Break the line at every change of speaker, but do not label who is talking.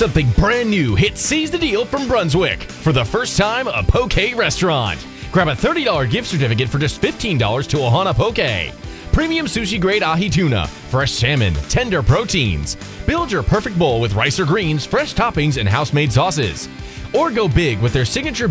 Something brand new hit Seize the Deal from Brunswick. For the first time, a poke restaurant. Grab a $30 gift certificate for just $15 to Ohana Poke. Premium sushi grade ahi tuna, fresh salmon, tender proteins. Build your perfect bowl with rice or greens, fresh toppings, and house-made sauces. Or go big with their signature